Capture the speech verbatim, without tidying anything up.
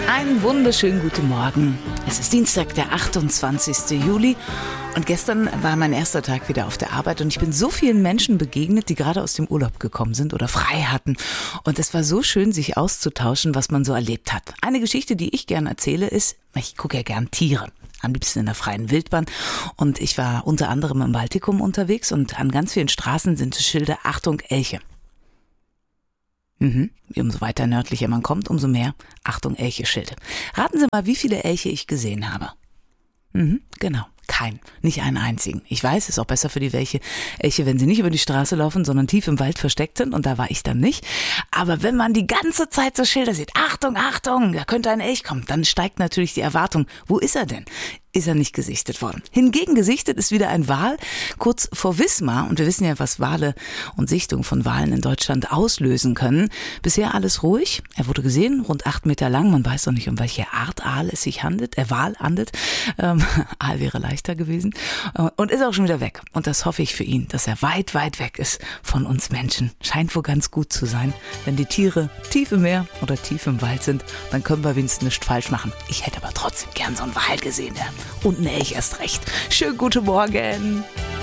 Einen wunderschönen guten Morgen. Es ist Dienstag, der achtundzwanzigsten Juli und gestern war mein erster Tag wieder auf der Arbeit und ich bin so vielen Menschen begegnet, die gerade aus dem Urlaub gekommen sind oder frei hatten. Und es war so schön, sich auszutauschen, was man so erlebt hat. Eine Geschichte, die ich gern erzähle, ist, ich gucke ja gern Tiere. Am liebsten in der freien Wildbahn. Und ich war unter anderem im Baltikum unterwegs und an ganz vielen Straßen sind Schilder: Achtung, Elche. Mhm. Umso weiter nördlicher man kommt, umso mehr Achtung, Elche-Schilde. Raten Sie mal, wie viele Elche ich gesehen habe. Mhm, genau. Kein, nicht einen einzigen. Ich weiß, es ist auch besser für die Elche, Elche, wenn sie nicht über die Straße laufen, sondern tief im Wald versteckt sind, und da war ich dann nicht. Aber wenn man die ganze Zeit so Schilder sieht, Achtung, Achtung, da könnte ein Elch kommen, dann steigt natürlich die Erwartung, wo ist er denn? Ist er nicht gesichtet worden. Hingegen gesichtet ist wieder ein Wal kurz vor Wismar, und wir wissen ja, was Wale und Sichtung von Walen in Deutschland auslösen können. Bisher alles ruhig. Er wurde gesehen, rund acht Meter lang. Man weiß noch nicht, um welche Art Aal es sich handelt, äh, Wal handelt. Ähm, Aal wäre leichter gewesen. Und ist auch schon wieder weg. Und das hoffe ich für ihn, dass er weit, weit weg ist von uns Menschen. Scheint wohl ganz gut zu sein. Wenn die Tiere tief im Meer oder tief im Wald sind, dann können wir wenigstens nichts falsch machen. Ich hätte aber trotzdem gern so einen Wal gesehen, ja. Und ein Elch erst recht. Schönen guten Morgen.